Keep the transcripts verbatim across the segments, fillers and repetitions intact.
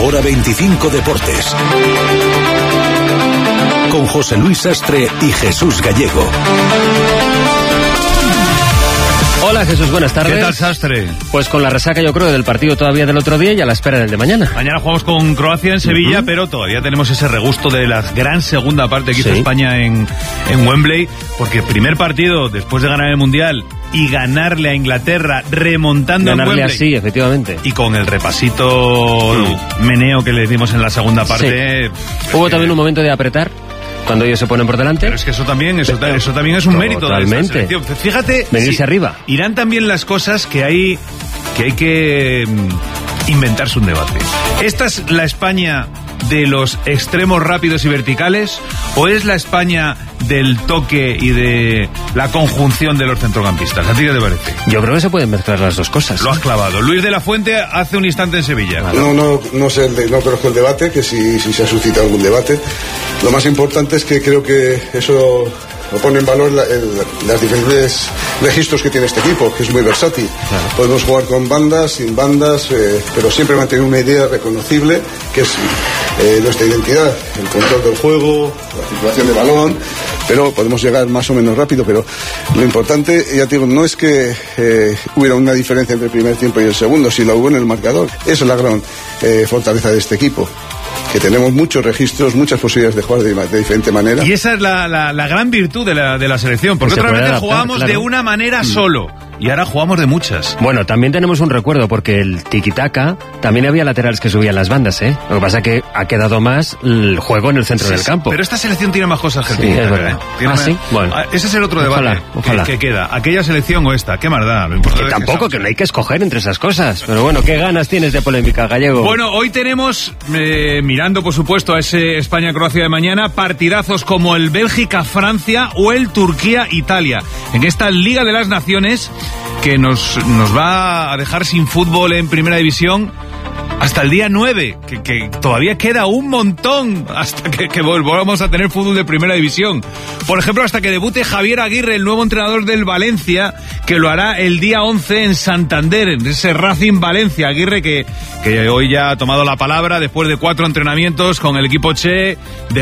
Hora veinticinco Deportes. Con José Luis Sastre y Jesús Gallego. Hola Jesús, buenas tardes. ¿Qué tal, Sastre? Pues con la resaca, yo creo, del partido todavía del otro día y a la espera del de mañana. Mañana jugamos con Croacia en Sevilla, uh-huh. pero todavía tenemos ese regusto de la gran segunda parte que hizo sí. España en, en Wembley, porque primer partido después de ganar el Mundial y ganarle a Inglaterra remontando ganarle en Wembley. Así, efectivamente. Y con el repasito sí. meneo que le dimos en la segunda parte. Sí. Hubo que... también un momento de apretar. Cuando ellos se ponen por delante. Pero es que eso también, eso, eso también es un mérito de esta selección. Fíjate, venirse si arriba. Irán también las cosas que hay que hay que inventarse un debate. ¿Esta es la España de los extremos rápidos y verticales o es la España del toque y de la conjunción de los centrocampistas? ¿A ti qué te parece? Yo creo que se pueden mezclar las dos cosas. Lo has clavado. Luis de la Fuente hace un instante en Sevilla. No, no, no sé, no conozco el debate, que si, si se ha suscitado algún debate. Lo más importante es que creo que eso lo pone en valor la, el, las diferentes registros que tiene este equipo, que es muy versátil. Claro. Podemos jugar con bandas, sin bandas, eh, pero siempre mantener una idea reconocible, que es eh, nuestra identidad, el control del juego, la circulación de balón, pero podemos llegar más o menos rápido. Pero lo importante, ya te digo, no es que eh, hubiera una diferencia entre el primer tiempo y el segundo, si la hubo en el marcador. Esa es la gran eh, fortaleza de este equipo, que tenemos muchos registros, muchas posibilidades de jugar de, de diferente manera. Y esa es la, la, la gran virtud de la, de la selección, porque otra vez jugábamos claro. de una manera solo. Y ahora jugamos de muchas. Bueno, también tenemos un recuerdo, porque el tiki-taka también había laterales que subían las bandas, ¿eh? Lo que pasa es que ha quedado más el juego en el centro sí, del campo. Pero esta selección tiene más cosas que el sí, tiki-taka, es verdad. ¿eh? Tiene ¿Ah, más... sí? Bueno. Ese es el otro debate ojalá, ojalá. Que, que queda. Aquella selección o esta, qué maldad. Lo importante que es tampoco, que, que no hay que escoger entre esas cosas. Pero bueno, ¿qué ganas tienes de polémica, Gallego? Bueno, hoy tenemos, eh, mirando por supuesto a ese España-Croacia de mañana, partidazos como el Bélgica-Francia o el Turquía-Italia. En esta Liga de las Naciones que nos, nos va a dejar sin fútbol en Primera División hasta el día nueve, que, que todavía queda un montón hasta que, que volvamos a tener fútbol de Primera División. Por ejemplo, hasta que debute Javier Aguirre, el nuevo entrenador del Valencia, que lo hará el día once en Santander, en ese Racing Valencia. Aguirre que, que hoy ya ha tomado la palabra después de cuatro entrenamientos con el equipo Che,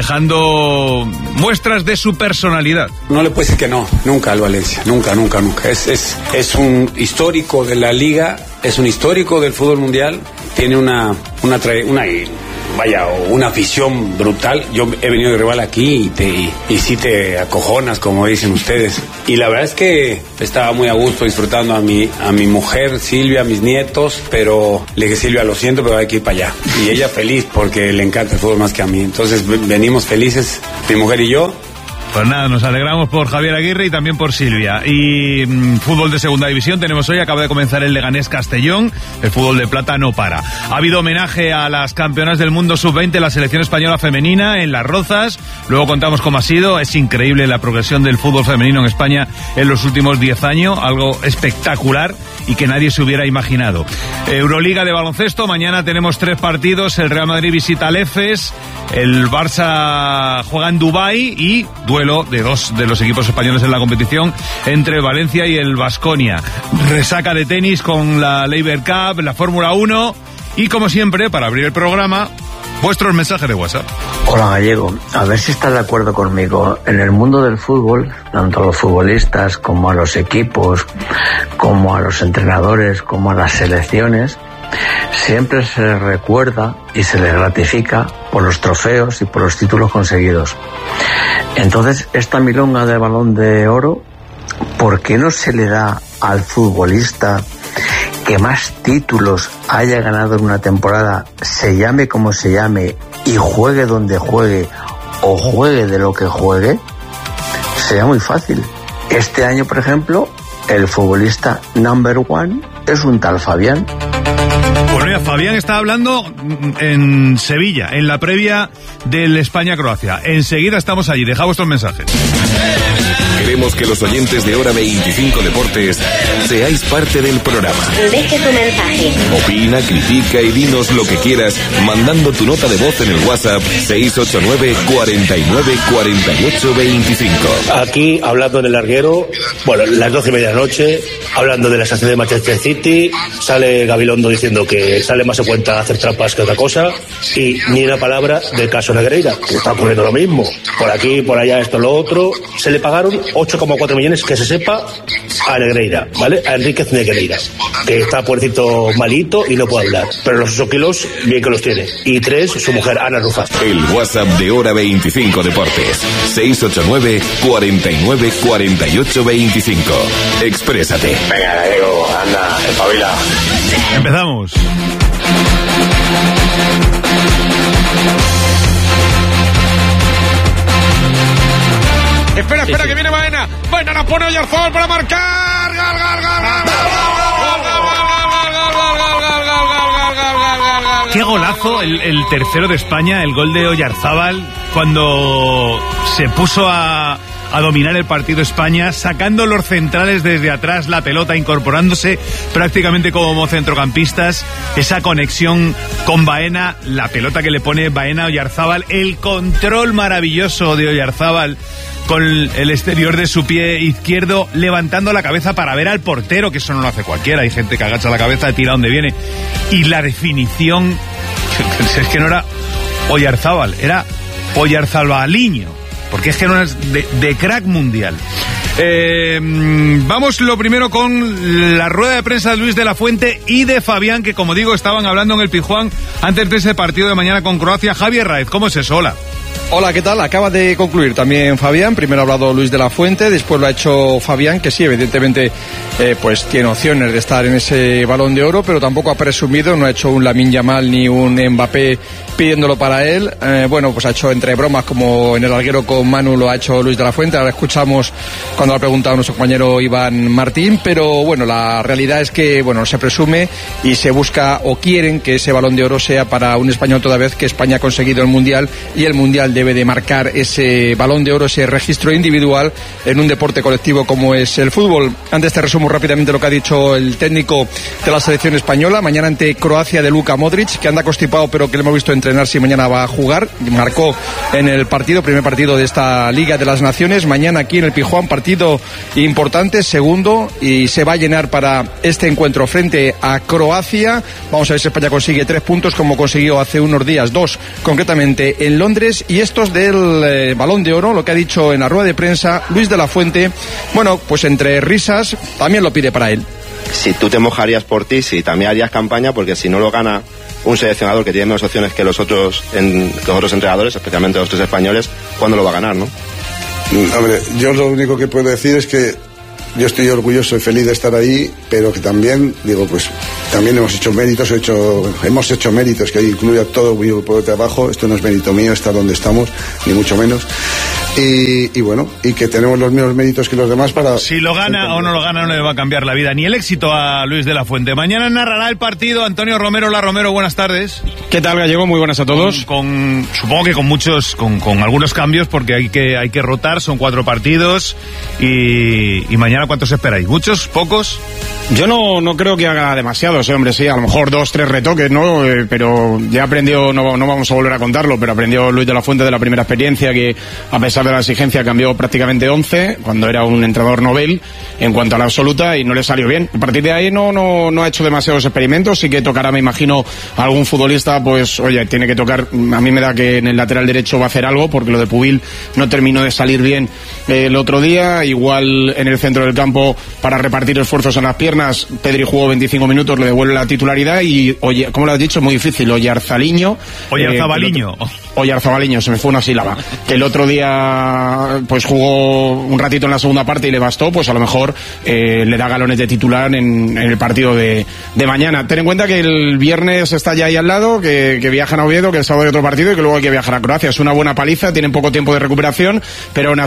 dejando muestras de su personalidad. No le puedo decir que no, nunca al Valencia, nunca, nunca, nunca. Es, es, es un histórico de la Liga, es un histórico del fútbol mundial, tiene una, una, una, vaya, una afición brutal. Yo he venido de rival aquí y, te, y, y sí te acojonas, como dicen ustedes. Y la verdad es que estaba muy a gusto disfrutando a mi, a mi mujer, Silvia, a mis nietos, pero le dije, Silvia, lo siento, pero hay que ir para allá. Y ella feliz porque le encanta el fútbol más que a mí. Entonces venimos felices, mi mujer y yo. Pues nada, nos alegramos por Javier Aguirre y también por Silvia. Y mmm, fútbol de segunda división tenemos hoy, acaba de comenzar el Leganés Castellón, el fútbol de plata no para. Ha habido homenaje a las campeonas del mundo sub veinte, la selección española femenina en Las Rozas, luego contamos cómo ha sido. Es increíble la progresión del fútbol femenino en España en los últimos diez años, algo espectacular y que nadie se hubiera imaginado. Euroliga de baloncesto, mañana tenemos tres partidos, el Real Madrid visita al Efes, el Barça juega en Dubái y duelo de dos de los equipos españoles en la competición entre Valencia y el Baskonia. Resaca de tenis con la Laver Cup, la Fórmula uno y como siempre, para abrir el programa, vuestros mensajes de WhatsApp. Hola Gallego, a ver si estás de acuerdo conmigo. En el mundo del fútbol, tanto a los futbolistas como a los equipos, como a los entrenadores, como a las selecciones, siempre se les recuerda y se les gratifica por los trofeos y por los títulos conseguidos. Entonces, esta milonga de Balón de Oro, ¿por qué no se le da al futbolista que más títulos haya ganado en una temporada, se llame como se llame y juegue donde juegue o juegue de lo que juegue? Sería muy fácil. Este año, por ejemplo, el futbolista number one es un tal Fabián. Bueno, mira, Fabián está hablando en Sevilla, en la previa del España-Croacia. Enseguida estamos allí. Deja vuestros mensajes. Queremos que los oyentes de Hora veinticinco Deportes seáis parte del programa. Deje tu mensaje. Opina, critica y dinos lo que quieras mandando tu nota de voz en el WhatsApp seis ocho nueve, cuarenta y nueve, cuarenta y ocho, veinticinco. Aquí, hablando en el larguero, bueno, las doce y media de la noche, hablando de la estación de Manchester City, sale Gabilondo diciendo que sale más a cuenta hacer trampas que otra cosa, y ni una palabra del caso Negreira, que está ocurriendo lo mismo. Por aquí, por allá, esto, lo otro. Se le pagaron ocho coma cuatro millones, que se sepa, a Negreira, ¿vale? A Enríquez Negreira, que está pobrecito malito y no puede hablar. Pero los ocho kilos, bien que los tiene. Y tres, su mujer, Ana Rufas. El WhatsApp de Hora veinticinco Deportes, seis ocho nueve, cuarenta y nueve, cuarenta y ocho, veinticinco. Exprésate. Venga, Gallego, anda, espabila. Empezamos. Espera, espera, sí, sí. Que viene Baena. Baena la pone Oyarzabal para marcar. ¡Gol, gol, gol, gol! Qué golazo el, el tercero de España, el gol de Oyarzabal, cuando se puso a, a dominar el partido España, sacando los centrales desde atrás, la pelota, incorporándose prácticamente como centrocampistas, esa conexión con Baena, la pelota que le pone Baena a Oyarzabal, el control maravilloso de Oyarzabal con el exterior de su pie izquierdo, levantando la cabeza para ver al portero, que eso no lo hace cualquiera, hay gente que agacha la cabeza, tira donde viene, y la definición, es que no era Oyarzabal, era Oyarzabaliño, porque es que no es de, de crack mundial. Eh, vamos lo primero con la rueda de prensa de Luis de la Fuente y de Fabián, que como digo estaban hablando en el Pizjuán antes de ese partido de mañana con Croacia. Javier Raez, ¿cómo es eso? Hola. Hola, ¿qué tal? Acaba de concluir también Fabián. Primero ha hablado Luis de la Fuente, después lo ha hecho Fabián, que sí, evidentemente eh, pues tiene opciones de estar en ese Balón de Oro, pero tampoco ha presumido, no ha hecho un Lamine Yamal ni un Mbappé pidiéndolo para él. Eh, bueno, pues ha hecho entre bromas, como en el larguero con Manu lo ha hecho Luis de la Fuente. Ahora escuchamos cuando ha preguntado nuestro compañero Iván Martín, pero bueno, la realidad es que bueno, se presume y se busca o quieren que ese Balón de Oro sea para un español, toda vez que España ha conseguido el Mundial y el Mundial debe de marcar ese Balón de Oro, ese registro individual en un deporte colectivo como es el fútbol. Antes te resumo rápidamente lo que ha dicho el técnico de la selección española. Mañana ante Croacia, de Luka Modric, que anda constipado pero que le hemos visto entrenar si mañana va a jugar. Marcó en el partido, primer partido de esta Liga de las Naciones. Mañana aquí en el Pizjuán, partido importante, segundo, y se va a llenar para este encuentro frente a Croacia. Vamos a ver si España consigue tres puntos como consiguió hace unos días, dos concretamente en Londres. Y estos del eh, Balón de Oro, lo que ha dicho en la rueda de prensa Luis de la Fuente, bueno, pues entre risas también lo pide para él. Si tú te mojarías por ti, si también harías campaña, porque si no lo gana un seleccionador que tiene menos opciones que los otros en, los otros entrenadores, especialmente los tres españoles, ¿cuándo lo va a ganar, no? Hombre, yo lo único que puedo decir es que yo estoy orgulloso y feliz de estar ahí, pero que también, digo, pues también hemos hecho méritos, hecho, hemos hecho méritos, que incluye a todo el grupo de trabajo. Esto no es mérito mío estar donde estamos, ni mucho menos. Y, y bueno, y que tenemos los mismos méritos que los demás para... Si lo gana o no lo gana no le va a cambiar la vida ni el éxito a Luis de la Fuente. Mañana narrará el partido Antonio Romero. La Romero, buenas tardes. ¿Qué tal, Gallego? Muy buenas a todos. Con, con supongo que con muchos, con, con algunos cambios, porque hay que, hay que rotar, son cuatro partidos. Y, y mañana, ¿cuántos esperáis? ¿Muchos? ¿Pocos? Yo no, no creo que haga demasiados, eh, hombre, sí, a lo mejor dos, tres retoques, ¿no? Eh, pero ya aprendió, no, no vamos a volver a contarlo, pero aprendió Luis de la Fuente de la primera experiencia, que a pesar de la exigencia cambió prácticamente once, cuando era un entrenador novel en cuanto a la absoluta, y no le salió bien. A partir de ahí no, no, no ha hecho demasiados experimentos, sí que tocará, me imagino, a algún futbolista, pues, oye, tiene que tocar, a mí me da que en el lateral derecho va a hacer algo, porque lo de Pubil no terminó de salir bien eh, el otro día, igual en el centro del campo, para repartir esfuerzos en las piernas, Pedri jugó veinticinco minutos, le devuelve la titularidad y, oye, como lo has dicho, muy difícil, Oyarzaliño. Oyarzabaliño. Eh, Oyarzabaliño, se me fue una sílaba. Que el otro día, pues jugó un ratito en la segunda parte y le bastó, pues a lo mejor eh, le da galones de titular en, en el partido de, de mañana. Ten en cuenta que el viernes está ya ahí al lado, que, que viajan a Oviedo, que el sábado hay otro partido y que luego hay que viajar a Croacia. Es una buena paliza, tienen poco tiempo de recuperación, pero aún así estamos hablando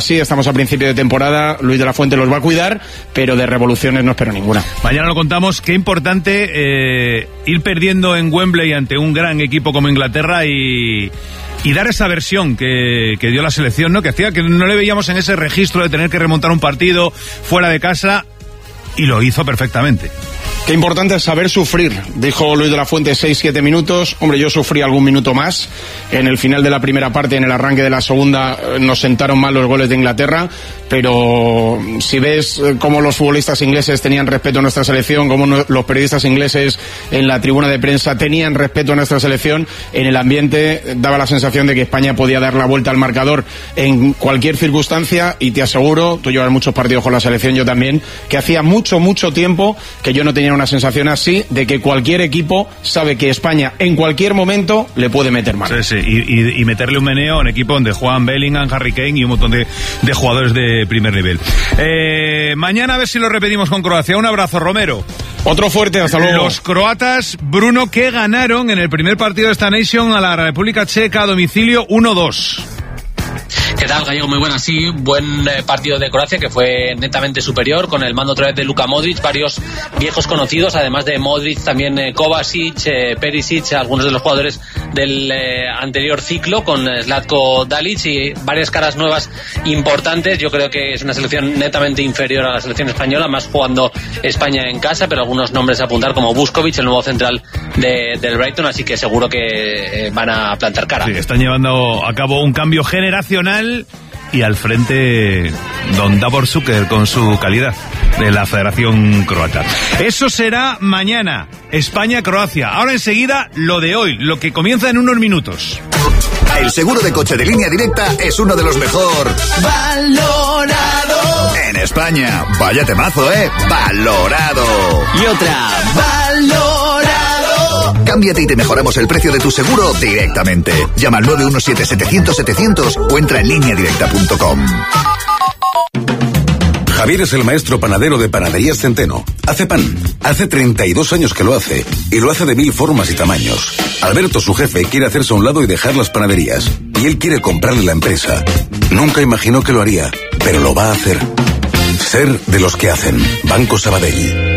a principio de temporada, Luis de la Fuente los va a cuidar, pero de revoluciones no espero ninguna. Mañana lo contamos. Qué importante eh, ir perdiendo en Wembley ante un gran equipo como Inglaterra y... y dar esa versión que, que dio la selección, ¿no? Que hacía que no le veíamos en ese registro de tener que remontar un partido fuera de casa, y lo hizo perfectamente. Qué importante es saber sufrir, dijo Luis de la Fuente, seis siete minutos. Hombre, yo sufrí algún minuto más. En el final de la primera parte, en el arranque de la segunda, nos sentaron mal los goles de Inglaterra, pero si ves cómo los futbolistas ingleses tenían respeto a nuestra selección, cómo no, los periodistas ingleses en la tribuna de prensa tenían respeto a nuestra selección, en el ambiente daba la sensación de que España podía dar la vuelta al marcador en cualquier circunstancia, y te aseguro, tú llevas muchos partidos con la selección, yo también, que hacía mucho, mucho tiempo que yo no tenía una sensación así de que cualquier equipo sabe que España en cualquier momento le puede meter mano. Sí, sí, y, y, y meterle un meneo a un equipo donde juegan Bellingham, Harry Kane y un montón de, de jugadores de primer nivel. Eh, mañana a ver si lo repetimos con Croacia. Un abrazo, Romero. Otro fuerte, hasta luego. Los croatas, Bruno, que ganaron en el primer partido de esta Nation a la República Checa a domicilio uno dos. ¿Qué tal, Gallego? Muy buena, sí, buen eh, partido de Croacia, que fue netamente superior, con el mando otra vez de Luka Modric, varios viejos conocidos, además de Modric, también eh, Kovacic, eh, Perisic, algunos de los jugadores del eh, anterior ciclo, con eh, Zlatko Dalic, y varias caras nuevas importantes. Yo creo que es una selección netamente inferior a la selección española, más jugando España en casa, pero algunos nombres a apuntar, como Vuskovic, el nuevo central de, del Brighton, así que seguro que eh, van a plantar cara. Sí, están llevando a cabo un cambio generacional, y al frente Don Davor Šuker con su calidad de la Federación Croata. Eso será mañana, España-Croacia. Ahora enseguida lo de hoy, lo que comienza en unos minutos. El seguro de coche de Línea Directa es uno de los mejor valorado en España. Vaya temazo, ¿eh? Valorado. Y otra, valorado. Cámbiate y te mejoramos el precio de tu seguro directamente. Llama al nueve uno siete setecientos setecientos o entra en línea directa punto com. Javier es el maestro panadero de Panaderías Centeno. Hace pan. Hace treinta y dos años que lo hace. Y lo hace de mil formas y tamaños. Alberto, su jefe, quiere hacerse a un lado y dejar las panaderías. Y él quiere comprarle la empresa. Nunca imaginó que lo haría, pero lo va a hacer. Ser de los que hacen. Banco Sabadell.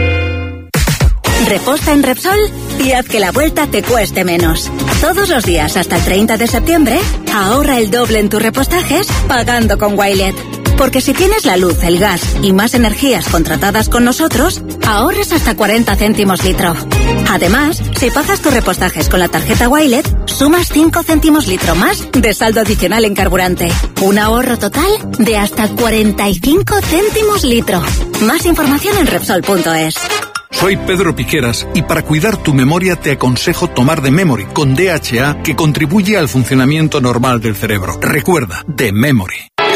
Reposta en Repsol y haz que la vuelta te cueste menos. Todos los días hasta el treinta de septiembre, ahorra el doble en tus repostajes pagando con Wilet. Porque si tienes la luz, el gas y más energías contratadas con nosotros, ahorras hasta cuarenta céntimos litro. Además, si pagas tus repostajes con la tarjeta Wilet, sumas cinco céntimos litro más de saldo adicional en carburante. Un ahorro total de hasta cuarenta y cinco céntimos litro. Más información en Repsol punto es. Soy Pedro Piqueras y para cuidar tu memoria te aconsejo tomar The Memory con D H A, que contribuye al funcionamiento normal del cerebro. Recuerda, The Memory.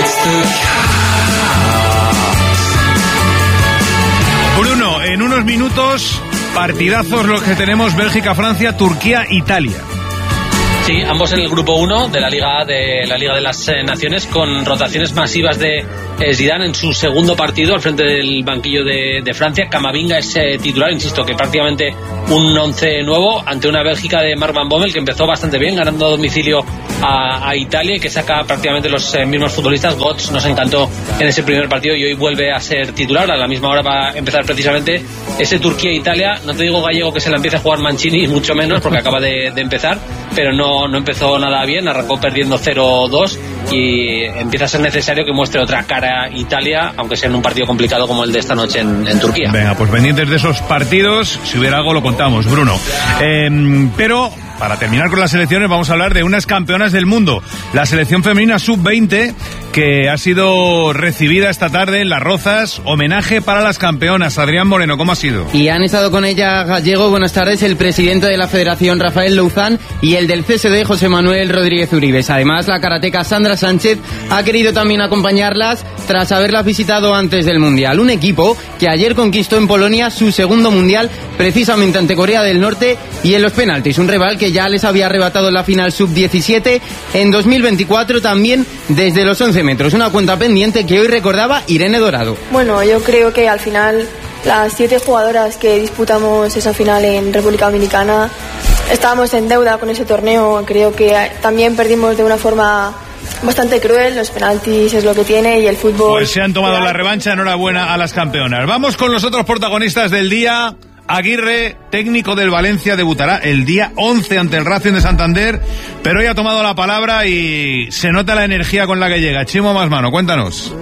Bruno, en unos minutos, partidazos los que tenemos: Bélgica-Francia, Turquía-Italia. Sí, ambos en el grupo uno de la Liga A, de la Liga de las eh, Naciones, con rotaciones masivas de eh, Zidane en su segundo partido al frente del banquillo de, de Francia. Camavinga es eh, titular, insisto, que prácticamente un once nuevo ante una Bélgica de Mark Van Bommel que empezó bastante bien, ganando a domicilio a, a Italia, y que saca prácticamente los eh, mismos futbolistas. Götze nos encantó en ese primer partido y hoy vuelve a ser titular. A la misma hora va a empezar precisamente ese Turquía-Italia. No te digo, Gallego, que se la empiece a jugar Mancini, mucho menos, porque acaba de, de empezar, pero no, no empezó nada bien, arrancó perdiendo cero dos y empieza a ser necesario que muestre otra cara Italia, aunque sea en un partido complicado como el de esta noche en, en Turquía. Venga, pues pendientes de esos partidos, si hubiera algo lo contamos, Bruno. Eh, pero para terminar con las selecciones, vamos a hablar de unas campeonas del mundo. La selección femenina sub veinte, que ha sido recibida esta tarde en Las Rozas. Homenaje para las campeonas. Adrián Moreno, ¿cómo ha sido? Y han estado con ella, Gallego, buenas tardes, el presidente de la Federación, Rafael Louzán, y el del C S D, José Manuel Rodríguez Uribes. Además, la karateca Sandra Sánchez ha querido también acompañarlas tras haberlas visitado antes del Mundial. Un equipo que ayer conquistó en Polonia su segundo Mundial, precisamente ante Corea del Norte, y en los penaltis. Un rival que ya les había arrebatado la final sub diecisiete en dos mil veinticuatro, también desde los once metros. Una cuenta pendiente que hoy recordaba Irene Dorado. Bueno, yo creo que al final las siete jugadoras que disputamos esa final en República Dominicana estábamos en deuda con ese torneo. Creo que también perdimos de una forma bastante cruel, los penaltis es lo que tiene y el fútbol... Pues se han tomado la revancha, enhorabuena a las campeonas. Vamos con los otros protagonistas del día. Aguirre, técnico del Valencia, debutará el día once ante el Racing de Santander, pero hoy ha tomado la palabra y se nota la energía con la que llega. Chimo Masmano, cuéntanos.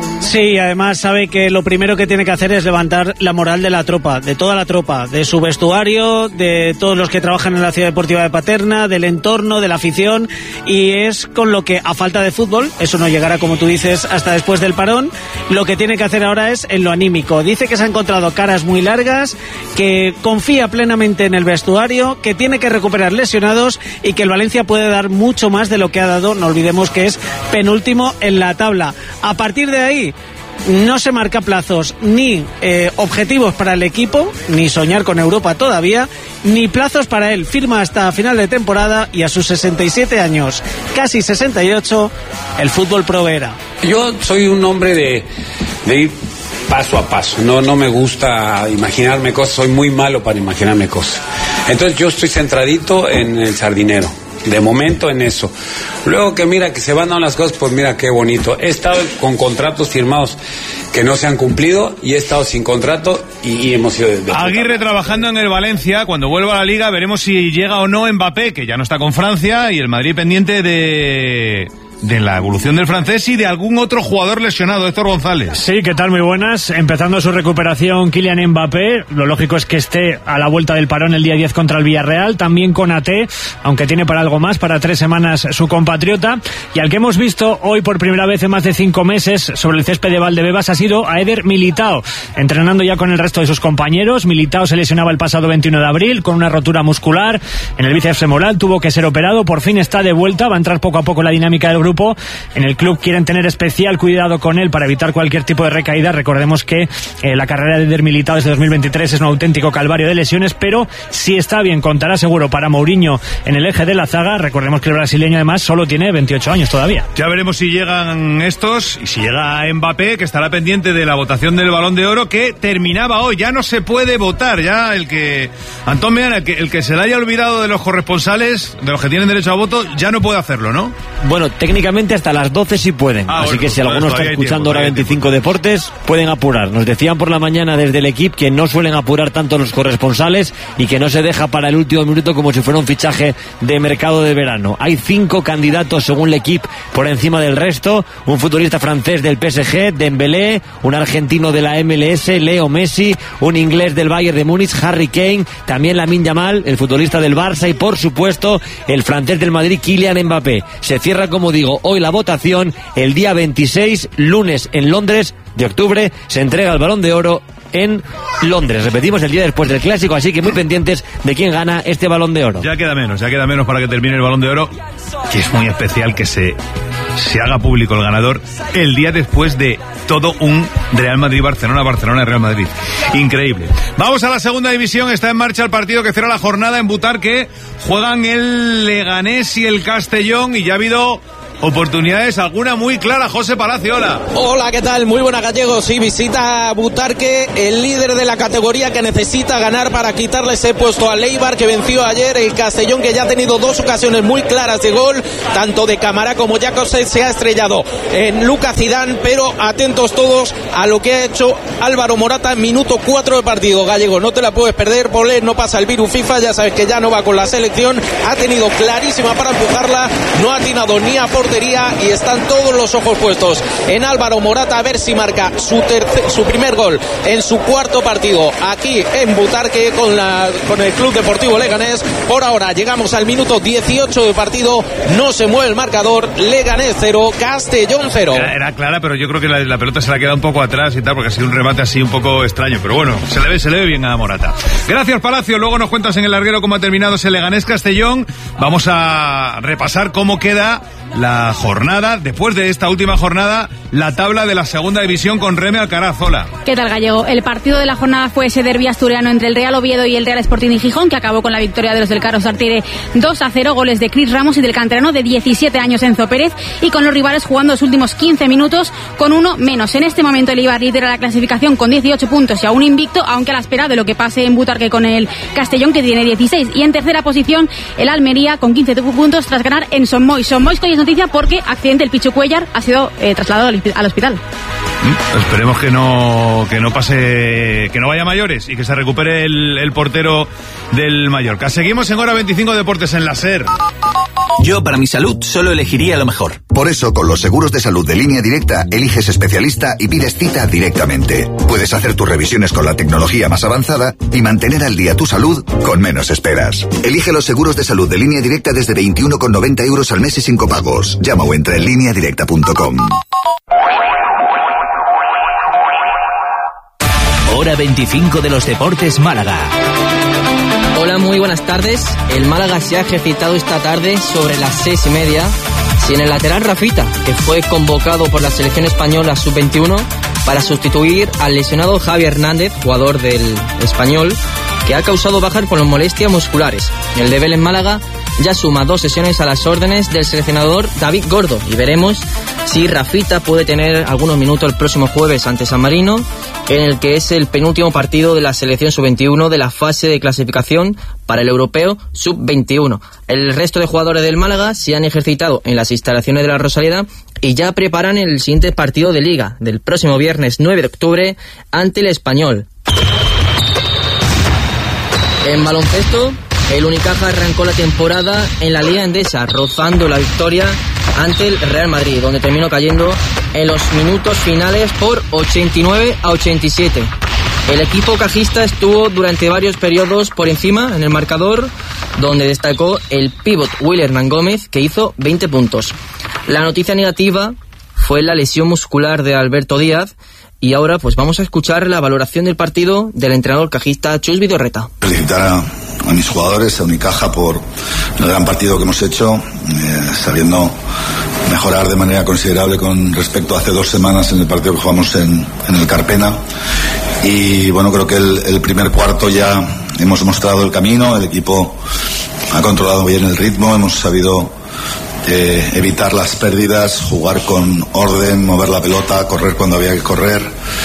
Sí, además sabe que lo primero que tiene que hacer es levantar la moral de la tropa, de toda la tropa, de su vestuario, de todos los que trabajan en la Ciudad Deportiva de Paterna, del entorno, de la afición, y es con lo que, a falta de fútbol, eso no llegará, como tú dices, hasta después del parón, lo que tiene que hacer ahora es en lo anímico. Dice que se ha encontrado caras muy largas, que confía plenamente en el vestuario, que tiene que recuperar lesionados y que el Valencia puede dar mucho más de lo que ha dado. No olvidemos que es penúltimo en la tabla. A partir de ahí no se marca plazos ni eh, objetivos para el equipo, ni soñar con Europa todavía, ni plazos para él. Firma hasta final de temporada y a sus sesenta y siete años, casi sesenta y ocho, el fútbol proveerá. Yo soy un hombre de, de ir paso a paso, no, no me gusta imaginarme cosas, soy muy malo para imaginarme cosas. Entonces yo estoy centradito en el Sardinero, de momento en eso. Luego que mira que se van dando las cosas, pues mira qué bonito. He estado con contratos firmados que no se han cumplido y he estado sin contrato y, y hemos sido de, de Aguirre trabajando en el Valencia. Cuando vuelva a la Liga veremos si llega o no Mbappé, que ya no está con Francia, y el Madrid pendiente de... de la evolución del francés y de algún otro jugador lesionado. Héctor González. Sí, ¿qué tal? Muy buenas. Empezando su recuperación Kylian Mbappé. Lo lógico es que esté a la vuelta del parón el día diez contra el Villarreal. También con A T, aunque tiene para algo más, para tres semanas su compatriota. Y al que hemos visto hoy por primera vez en más de cinco meses sobre el césped de Valdebebas ha sido a Eder Militao, entrenando ya con el resto de sus compañeros. Militao se lesionaba el pasado veintiuno de abril con una rotura muscular en el bíceps femoral, tuvo que ser operado, por fin está de vuelta, va a entrar poco a poco en la dinámica del grupo. En el club quieren tener especial cuidado con él para evitar cualquier tipo de recaída. Recordemos que eh, la carrera de Eder Militao desde dos mil veintitrés es un auténtico calvario de lesiones, pero si está bien contará seguro para Mourinho en el eje de la zaga. Recordemos que el brasileño además solo tiene veintiocho años todavía. Ya veremos si llegan estos y si llega Mbappé, que estará pendiente de la votación del Balón de Oro, que terminaba hoy. Ya no se puede votar, ya el que Antón Meana, el que, el que se le haya olvidado de los corresponsales, de los que tienen derecho a voto, ya no puede hacerlo, ¿no? Bueno, técnicamente hasta las doce sí pueden, ah, así bueno, que si alguno está escuchando ahora veinticinco Deportes, pueden apurar. Nos decían por la mañana desde el equipo que no suelen apurar tanto los corresponsales y que no se deja para el último minuto como si fuera un fichaje de mercado de verano. Hay cinco candidatos según el equipo por encima del resto: un futbolista francés del P S G, Dembélé, un argentino de la M L S, Leo Messi, un inglés del Bayern de Múnich, Harry Kane, también Lamine Yamal, el futbolista del Barça, y por supuesto el francés del Madrid, Kylian Mbappé. Se cierra, como digo, hoy la votación. El día veintiséis, lunes, en Londres de octubre, se entrega el Balón de Oro en Londres. Repetimos, el día después del Clásico, así que muy pendientes de quién gana este Balón de Oro. Ya queda menos, ya queda menos para que termine el Balón de Oro, que es muy especial que se, se haga público el ganador el día después de todo un Real Madrid-Barcelona, Barcelona-Real Madrid. Increíble. Vamos a la segunda división. Está en marcha el partido que cierra la jornada en Butarque. Juegan el Leganés y el Castellón y ya ha habido oportunidades, alguna muy clara. José Palacio, hola. Hola, ¿qué tal? Muy buena, Gallego. Sí, visita Butarque, el líder de la categoría, que necesita ganar para quitarle ese puesto al Eibar, que venció ayer. El Castellón, que ya ha tenido dos ocasiones muy claras de gol, tanto de Camará como Jacobsen, se ha estrellado en Lucas Zidane, pero atentos todos a lo que ha hecho Álvaro Morata en minuto cuatro de partido. Gallego, no te la puedes perder. Polé no pasa el virus FIFA, ya sabes que ya no va con la selección. Ha tenido clarísima para empujarla, no ha atinado ni a por y están todos los ojos puestos en Álvaro Morata a ver si marca su, tercer, su primer gol en su cuarto partido aquí en Butarque con, la, con el Club Deportivo Leganés. Por ahora llegamos al minuto dieciocho de partido, no se mueve el marcador. Leganés cero, Castellón cero. Era, era clara, pero yo creo que la, la pelota se la queda un poco atrás y tal, porque ha sido un remate así un poco extraño, pero bueno, se le ve, se le ve bien a Morata. Gracias, Palacio. Luego nos cuentas en el larguero cómo ha terminado ese Leganés Castellón. Vamos a repasar cómo queda la jornada, después de esta última jornada, la tabla de la segunda división con Reme Alcaraz. Hola. ¿Qué tal, Gallego? El partido de la jornada fue ese derbi asturiano entre el Real Oviedo y el Real Sporting de Gijón, que acabó con la victoria de los del Carlos Tartiere dos a cero, goles de Cris Ramos y del canterano de diecisiete años, Enzo Pérez, y con los rivales jugando los últimos quince minutos con uno menos. En este momento el Eibar lidera la clasificación con dieciocho puntos y aún invicto, aunque a la espera de lo que pase en Butarque con el Castellón, que tiene dieciséis. Y en tercera posición el Almería con quince puntos tras ganar en Son Moix. Son Moix, que hoy es noticia Málaga porque accidente el Pichu Cuellar ha sido eh, trasladado al, al hospital. Mm, esperemos que no que no pase, que no vaya a mayores y que se recupere el, el portero del Mallorca. Seguimos en Hora veinticinco Deportes en la SER. Yo, para mi salud, solo elegiría lo mejor. Por eso, con los seguros de salud de Línea Directa, eliges especialista y pides cita directamente. Puedes hacer tus revisiones con la tecnología más avanzada y mantener al día tu salud con menos esperas. Elige los seguros de salud de Línea Directa desde veintiuno con noventa euros al mes y sin copagos. Llama o entra en línea directa punto com. Hora veinticinco de los Deportes Málaga. Hola, muy buenas tardes. El Málaga se ha ejercitado esta tarde sobre las seis y media sin el lateral Rafita, que fue convocado por la selección española sub veintiuno para sustituir al lesionado Javi Hernández, jugador del Español, que ha causado bajas por molestias musculares. El de Vélez Málaga ya suma dos sesiones a las órdenes del seleccionador David Gordo y veremos si Rafita puede tener algunos minutos el próximo jueves ante San Marino, en el que es el penúltimo partido de la selección sub veintiuno de la fase de clasificación para el europeo sub veintiuno. El resto de jugadores del Málaga se han ejercitado en las instalaciones de la Rosaleda y ya preparan el siguiente partido de Liga del próximo viernes nueve de octubre ante el Español. En baloncesto, el Unicaja arrancó la temporada en la Liga Endesa, rozando la victoria ante el Real Madrid, donde terminó cayendo en los minutos finales por ochenta y nueve a ochenta y siete. El equipo cajista estuvo durante varios periodos por encima en el marcador, donde destacó el pívot Will Hernán Gómez, que hizo veinte puntos. La noticia negativa fue la lesión muscular de Alberto Díaz, y ahora pues vamos a escuchar la valoración del partido del entrenador cajista Chus Vidorreta. Felicitar a, a mis jugadores, a Unicaja, por el gran partido que hemos hecho, eh, sabiendo mejorar de manera considerable con respecto a hace dos semanas en el partido que jugamos en, en el Carpena. Y bueno, creo que el, el primer cuarto ya hemos mostrado el camino, el equipo ha controlado bien el ritmo, hemos sabido Eh, evitar las pérdidas, jugar con orden, mover la pelota, correr cuando había que correr.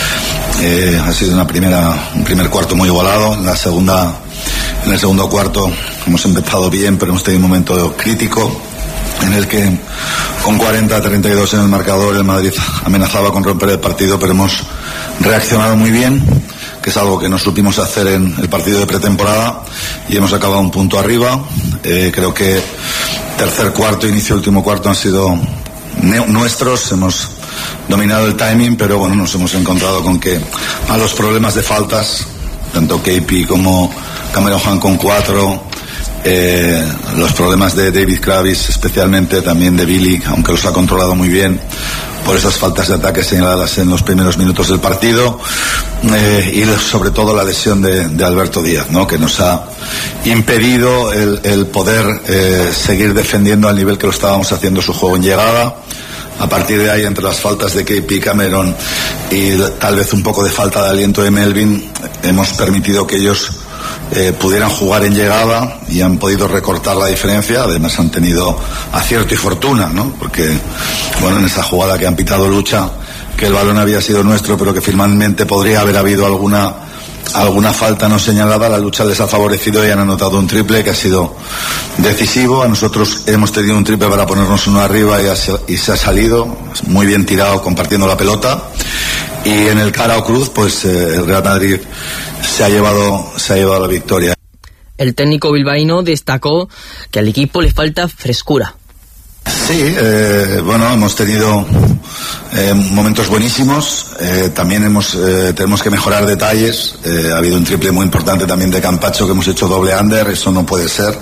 Eh, ha sido una primera, un primer cuarto muy igualado. En la segunda, en el segundo cuarto hemos empezado bien, pero hemos tenido un momento crítico en el que con cuarenta a treinta y dos en el marcador el Madrid amenazaba con romper el partido, pero hemos reaccionado muy bien, que es algo que no supimos hacer en el partido de pretemporada, y hemos acabado un punto arriba. Eh, creo que tercer cuarto, inicio último cuarto han sido nuestros, hemos dominado el timing, pero bueno, nos hemos encontrado con que a los problemas de faltas, tanto K P como Cameron Hunt con cuatro, eh, los problemas de David Kravis, especialmente también de Billy, aunque los ha controlado muy bien, por esas faltas de ataque señaladas en los primeros minutos del partido, eh, y sobre todo la lesión de, de Alberto Díaz, ¿no?, que nos ha impedido el, el poder eh, seguir defendiendo al nivel que lo estábamos haciendo su juego en llegada. A partir de ahí, entre las faltas de K P, Cameron y tal vez un poco de falta de aliento de Melvin, hemos permitido que ellos Eh, pudieran jugar en llegada y han podido recortar la diferencia. Además han tenido acierto y fortuna, ¿no?, porque bueno, en esa jugada que han pitado Lucha, que el balón había sido nuestro, pero que finalmente podría haber habido alguna alguna falta no señalada, la Lucha les ha favorecido y han anotado un triple que ha sido decisivo. A nosotros hemos tenido un triple para ponernos uno arriba y, ha, y se ha salido muy bien tirado, compartiendo la pelota. Y en el cara o cruz, pues eh, el Real Madrid se ha llevado se ha llevado la victoria. El técnico bilbaíno destacó que al equipo le falta frescura. Sí, eh, bueno, hemos tenido eh, momentos buenísimos. Eh, también hemos eh, tenemos que mejorar detalles. Eh, ha habido un triple muy importante también de Campacho, que hemos hecho doble under. Eso no puede ser.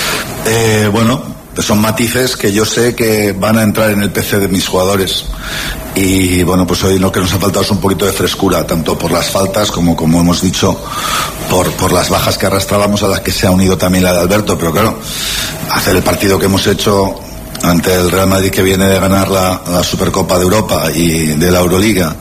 Eh, bueno, son matices que yo sé que van a entrar en el P C de mis jugadores. Y bueno, pues hoy lo que nos ha faltado es un poquito de frescura, tanto por las faltas como, como hemos dicho, por, por las bajas que arrastrábamos, a las que se ha unido también la de Alberto. Pero claro, hacer el partido que hemos hecho ante el Real Madrid, que viene de ganar la, la Supercopa de Europa y de la Euroliga,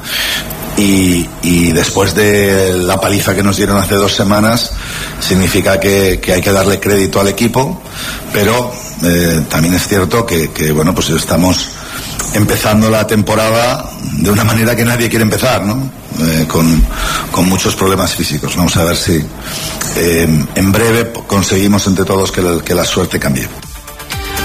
y, y después de la paliza que nos dieron hace dos semanas, significa que, que hay que darle crédito al equipo. Pero eh, también es cierto que, que bueno, pues estamos empezando la temporada de una manera que nadie quiere empezar, ¿no? Eh, con, con muchos problemas físicos. Vamos a ver si eh, en breve conseguimos entre todos que la, que la suerte cambie.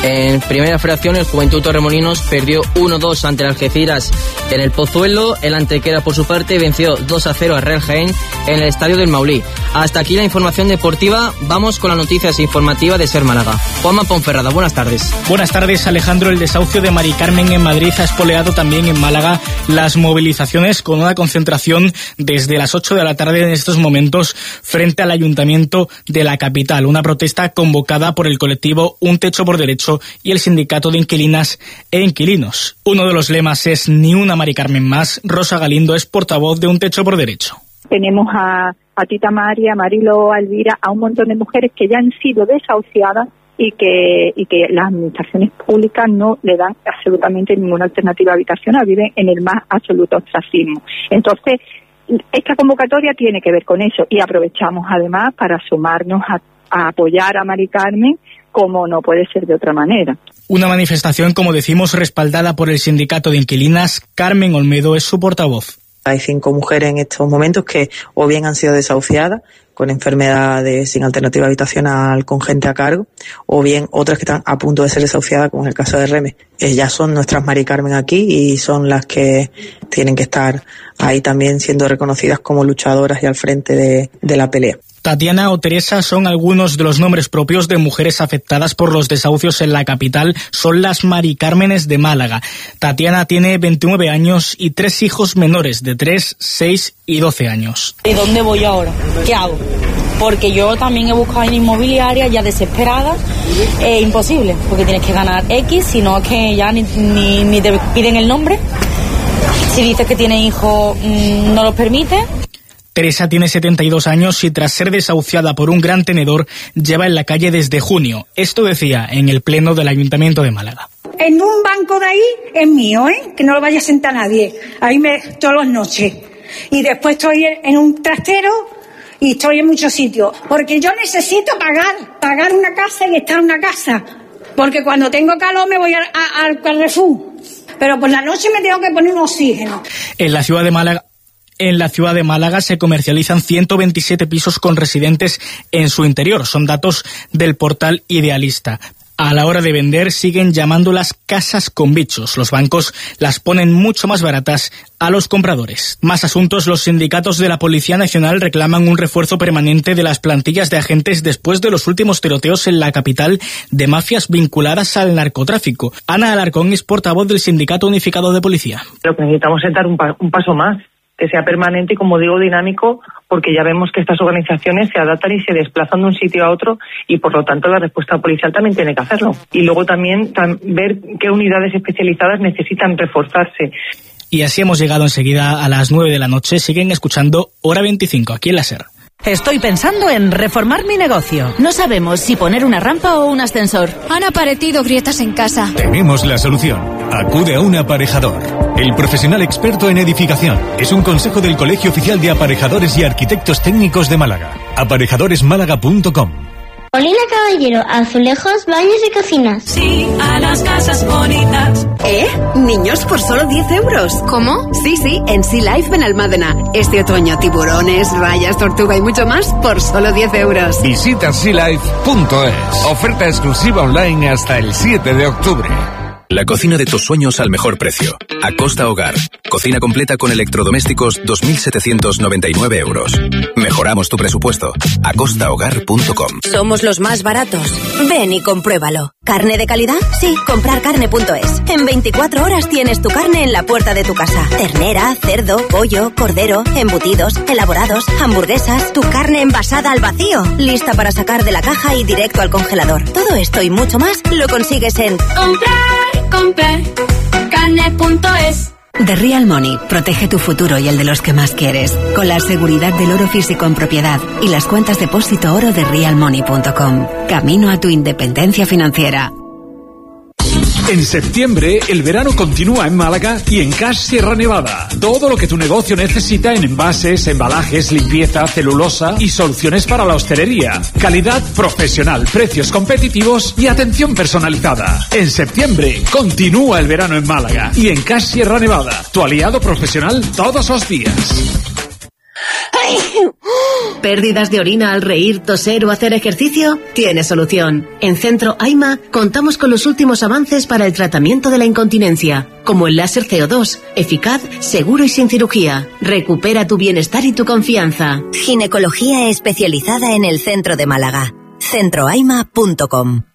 En Primera Federación, el Juventud Torremolinos perdió uno dos ante el Algeciras en el Pozuelo. El Antequera, por su parte, venció dos a cero a Real Jaén en el Estadio del Maulí. Hasta aquí la información deportiva. Vamos con las noticias informativas de Ser Málaga. Juanma Ponferrada, buenas tardes. Buenas tardes, Alejandro. El desahucio de Mari Carmen en Madrid ha espoleado también en Málaga las movilizaciones, con una concentración desde las ocho de la tarde en estos momentos frente al Ayuntamiento de la capital. Una protesta convocada por el colectivo Un Techo por Derecho y el Sindicato de Inquilinas e Inquilinos. Uno de los lemas es Ni una Mari Carmen más. Rosa Galindo es portavoz de Un Techo por Derecho. Tenemos a, a Tita María, a Marilo, a Elvira, a un montón de mujeres que ya han sido desahuciadas y que y que las administraciones públicas no le dan absolutamente ninguna alternativa habitacional, viven en el más absoluto ostracismo. Entonces, esta convocatoria tiene que ver con eso y aprovechamos además para sumarnos a, a apoyar a Mari Carmen, como no puede ser de otra manera. Una manifestación, como decimos, respaldada por el Sindicato de Inquilinas. Carmen Olmedo es su portavoz. Hay cinco mujeres en estos momentos que o bien han sido desahuciadas con enfermedades sin alternativa habitacional con gente a cargo, o bien otras que están a punto de ser desahuciadas, como en el caso de Reme. Ellas son nuestras Mari Carmen aquí y son las que tienen que estar ahí también siendo reconocidas como luchadoras y al frente de, de la pelea. Tatiana o Teresa son algunos de los nombres propios de mujeres afectadas por los desahucios en la capital. Son las Mari Cármenes de Málaga. Tatiana tiene veintinueve años y tres hijos menores de tres, seis y doce años. ¿Y dónde voy ahora? ¿Qué hago? Porque yo también he buscado en inmobiliaria ya desesperada. Es imposible, porque tienes que ganar X, sino que ya ni, ni, ni te piden el nombre. Si dices que tienes hijos, mmm, no los permite. Teresa tiene setenta y dos años y tras ser desahuciada por un gran tenedor lleva en la calle desde junio. Esto decía en el pleno del Ayuntamiento de Málaga. En un banco de ahí es mío, ¿eh? Que no lo vaya a sentar nadie. Ahí me todas las noches. Y después estoy en un trastero y estoy en muchos sitios. Porque yo necesito pagar, pagar una casa y estar en una casa. Porque cuando tengo calor me voy a, a, al Carrefour. Pero por la noche me tengo que poner un oxígeno. En la ciudad de Málaga En la ciudad de Málaga se comercializan ciento veintisiete pisos con residentes en su interior. Son datos del portal Idealista. A la hora de vender siguen llamándolas casas con bichos. Los bancos las ponen mucho más baratas a los compradores. Más asuntos. Los sindicatos de la Policía Nacional reclaman un refuerzo permanente de las plantillas de agentes después de los últimos tiroteos en la capital de mafias vinculadas al narcotráfico. Ana Alarcón es portavoz del Sindicato Unificado de Policía. Lo que necesitamos es dar un, pa- un paso más, que sea permanente y, como digo, dinámico, porque ya vemos que estas organizaciones se adaptan y se desplazan de un sitio a otro y, por lo tanto, la respuesta policial también tiene que hacerlo. Y luego también tam- ver qué unidades especializadas necesitan reforzarse. Y así hemos llegado enseguida a las nueve de la noche. Siguen escuchando Hora veinticinco aquí en la SER. Estoy pensando en reformar mi negocio. No sabemos si poner una rampa o un ascensor. Han aparecido grietas en casa. Tenemos la solución. Acude a un aparejador. El profesional experto en edificación. Es un consejo del Colegio Oficial de Aparejadores y Arquitectos Técnicos de Málaga. aparejadores málaga punto com. Molina Caballero, azulejos, baños y cocinas. Sí, a las casas bonitas. ¿Eh? Niños por solo diez euros. ¿Cómo? Sí, sí, en Sea Life Benalmádena. Este otoño, tiburones, rayas, tortuga y mucho más por solo diez euros. Visita sea life punto es. Oferta exclusiva online hasta el siete de octubre. La cocina de tus sueños al mejor precio. Acosta Hogar. Cocina completa con electrodomésticos dos mil setecientos noventa y nueve euros. Mejoramos tu presupuesto. acosta hogar punto com. Somos los más baratos. Ven y compruébalo. ¿Carne de calidad? Sí, comprar carne punto es. En veinticuatro horas tienes tu carne en la puerta de tu casa. Ternera, cerdo, pollo, cordero, embutidos, elaborados, hamburguesas, tu carne envasada al vacío. Lista para sacar de la caja y directo al congelador. Todo esto y mucho más lo consigues en Comprar, comprar, carne punto es. The Real Money protege tu futuro y el de los que más quieres, con la seguridad del oro físico en propiedad y las cuentas depósito oro de real money punto com. Camino a tu independencia financiera. En septiembre, el verano continúa en Málaga y en Cash Sierra Nevada. Todo lo que tu negocio necesita en envases, embalajes, limpieza, celulosa y soluciones para la hostelería. Calidad profesional, precios competitivos y atención personalizada. En septiembre, continúa el verano en Málaga y en Cash Sierra Nevada. Tu aliado profesional todos los días. ¿Pérdidas de orina al reír, toser o hacer ejercicio? Tiene solución. En Centro AIMA contamos con los últimos avances para el tratamiento de la incontinencia, como el láser C O dos, eficaz, seguro y sin cirugía. Recupera tu bienestar y tu confianza. Ginecología especializada en el centro de Málaga. centro aima punto com.